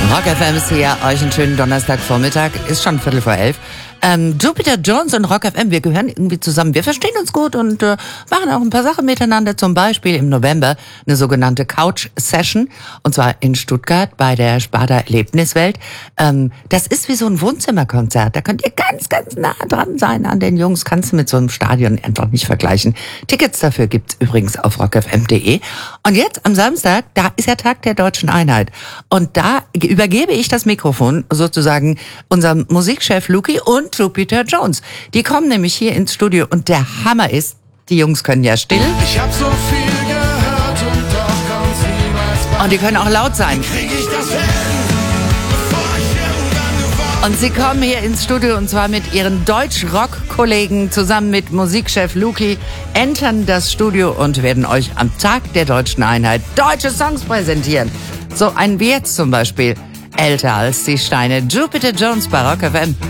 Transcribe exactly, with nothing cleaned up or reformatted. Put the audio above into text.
Rock F M ist hier, euch einen schönen Donnerstagvormittag, ist schon Viertel vor elf. Ähm, Jupiter Jones und Rock F M, wir gehören irgendwie zusammen, wir verstehen uns gut und äh, machen auch ein paar Sachen miteinander, zum Beispiel im November eine sogenannte Couch-Session, und zwar in Stuttgart bei der Sparta Erlebniswelt. Ähm, das ist wie so ein Wohnzimmerkonzert, da könnt ihr ganz, ganz nah dran sein an den Jungs, kannst du mit so einem Stadion einfach nicht vergleichen. Tickets dafür gibt's übrigens auf rock f m punkt d e. Und jetzt am Samstag, da ist ja Tag der Deutschen Einheit, und da übergebe ich das Mikrofon sozusagen unserem Musikchef Luki und Jupiter Jones. Die kommen nämlich hier ins Studio und der Hammer ist, die Jungs können ja still. Ich hab so viel gehört und doch kommt's niemals bei. Und die können auch laut sein. Krieg ich das hin, bevor ich irgendwann geworden Und sie kommen hier ins Studio und zwar mit ihren Deutsch-Rock-Kollegen zusammen mit Musikchef Luki, entern das Studio und werden euch am Tag der Deutschen Einheit deutsche Songs präsentieren. So einen wie jetzt zum Beispiel. Älter als die Steine. Jupiter Jones bei Rock F M.